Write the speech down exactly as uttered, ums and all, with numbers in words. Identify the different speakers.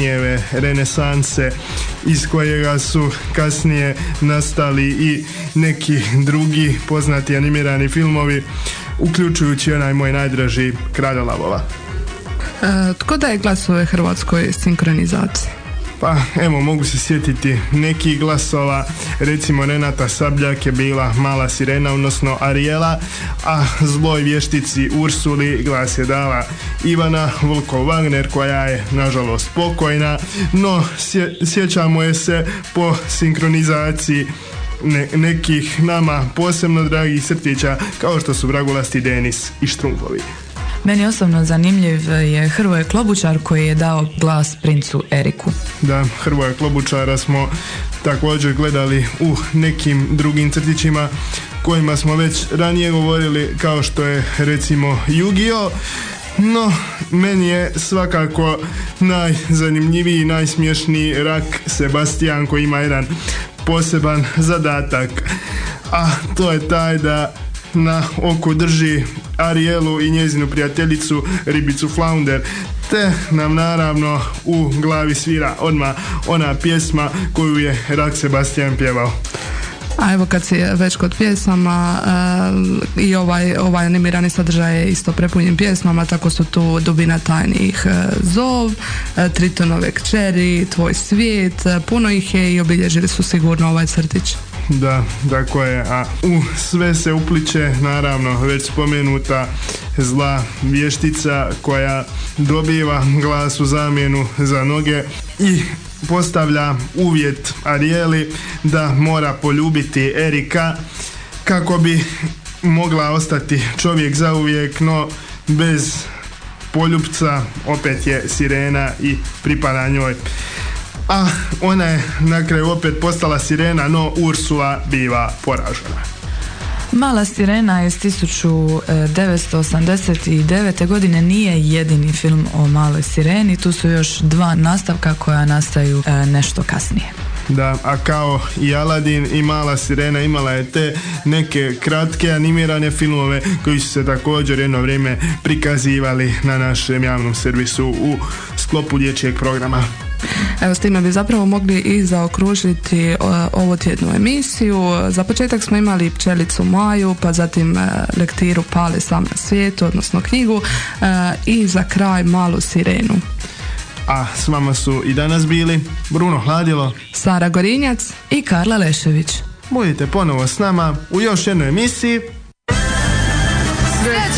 Speaker 1: Disneyjeve renesanse iz kojega su kasnije nastali i neki drugi poznati animirani filmovi, uključujući onaj moj najdraži Kralja lavova.
Speaker 2: E, tko daje glasove hrvatskoj sinkronizaciji?
Speaker 1: Pa evo, mogu se sjetiti nekih glasova, recimo Renata Sabljak je bila Mala sirena, odnosno Arijela, a zloj vještici Ursuli glas je dala Ivana Vulko-Wagner, koja je nažalost pokojna, no sje, sjećamo je se po sinkronizaciji ne, nekih nama posebno dragih crtića, kao što su Vragulasti Denis i Štrumfovi.
Speaker 3: Meni osobno zanimljiv je Hrvoje Klobučar koji je dao glas princu Eriku.
Speaker 1: Da, Hrvoje Klobučara smo također gledali u nekim drugim crtićima kojima smo već ranije govorili, kao što je recimo Yu-Gi-Oh! No, meni je svakako najzanimljiviji i najsmješniji Rak Sebastian, koji ima jedan poseban zadatak, a to je taj da na oku drži Arijelu i njezinu prijateljicu ribicu Flounder, te nam naravno u glavi svira odmah ona pjesma koju je Rak Sebastian pjevao.
Speaker 2: A evo, kad si već kod pjesama, uh, i ovaj, ovaj animirani sadržaj je isto prepunjen pjesmama, tako su tu Dubina tajnih uh, zov, uh, Tritonove kćeri, Tvoj svijet, uh, puno ih je i obilježili su sigurno ovaj crtić.
Speaker 1: Da, tako je, a u sve se upliče naravno već spomenuta zla vještica koja dobiva glas u zamjenu za noge i postavlja uvjet Arijeli da mora poljubiti Erika kako bi mogla ostati čovjek zauvijek, no bez poljupca opet je sirena i pripada njoj. A ona je na kraju opet postala sirena, no Ursula biva poražena.
Speaker 3: Mala sirena iz tisuću devetsto osamdeset devete. godine nije jedini film o maloj sireni, tu su još dva nastavka koja nastaju e, nešto kasnije.
Speaker 1: Da, a kao i Aladin i Mala sirena imala je te neke kratke animirane filmove koji su se također jedno vrijeme prikazivali na našem javnom servisu u sklopu dječjeg programa.
Speaker 2: Evo, s time bi zapravo mogli i zaokružiti ovu tjednu emisiju. Za početak smo imali Pčelicu Maju, pa zatim lektiru Pale sam na svijetu, odnosno knjigu, i za kraj Malu sirenu.
Speaker 1: A s vama su i danas bili Bruno Hladilo,
Speaker 2: Sara Gorinjac
Speaker 3: i Karla Lešević.
Speaker 1: Budite ponovo s nama u još jednoj emisiji